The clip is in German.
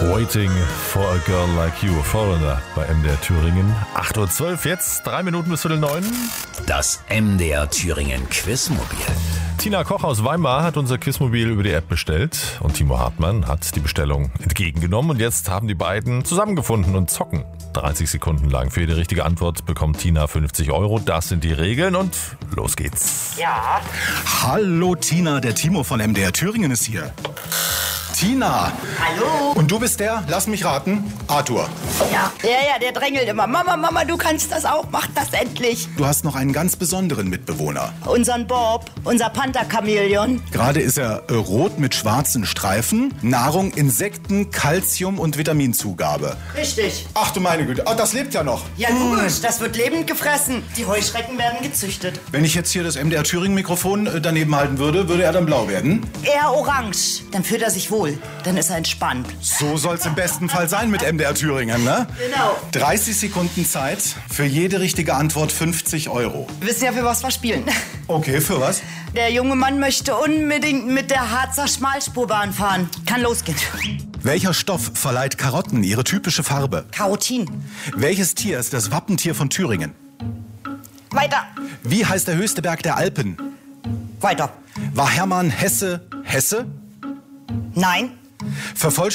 Waiting for a Girl Like You, Foreigner bei MDR Thüringen. 8.12 Uhr, jetzt 3 Minuten bis 8:45. Das MDR Thüringen Quizmobil. Tina Koch aus Weimar hat unser Quizmobil über die App bestellt und Timo Hartmann hat die Bestellung entgegengenommen und jetzt haben die beiden zusammengefunden und zocken 30 Sekunden lang. Für jede richtige Antwort bekommt Tina 50 Euro. Das sind die Regeln und los geht's. Ja. Hallo Tina, der Timo von MDR Thüringen ist hier. Tina. Hallo. Und du bist der, lass mich raten, Arthur. Ja, der drängelt immer. Mama, du kannst das auch. Mach das endlich. Du hast noch einen ganz besonderen Mitbewohner. Unseren Bob, unser Panther-Chamäleon. Gerade ist er rot mit schwarzen Streifen. Nahrung, Insekten, Calcium und Vitaminzugabe. Richtig. Ach du meine Güte, das lebt ja noch. Ja, logisch. Das wird lebend gefressen. Die Heuschrecken werden gezüchtet. Wenn ich jetzt hier das MDR Thüringen Mikrofon daneben halten würde, würde er dann blau werden? Eher orange. Dann fühlt er sich wohl. Dann ist er entspannt. So soll's im besten Fall sein mit MDR Thüringen, ne? Genau. 30 Sekunden Zeit, für jede richtige Antwort 50 Euro. Wir wissen ja, für was wir spielen. Okay, für was? Der junge Mann möchte unbedingt mit der Harzer Schmalspurbahn fahren. Kann losgehen. Welcher Stoff verleiht Karotten ihre typische Farbe? Karotin. Welches Tier ist das Wappentier von Thüringen? Weiter. Wie heißt der höchste Berg der Alpen? Weiter. War Hermann Hesse Hesse? Nein.